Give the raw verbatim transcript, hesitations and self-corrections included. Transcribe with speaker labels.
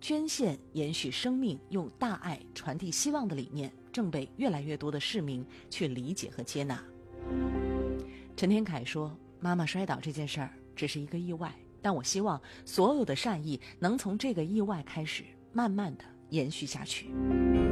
Speaker 1: 捐献延续生命，用大爱传递希望的理念正被越来越多的市民去理解和接纳。陈天凯说，妈妈摔倒这件事儿只是一个意外，但我希望所有的善意能从这个意外开始慢慢的延续下去。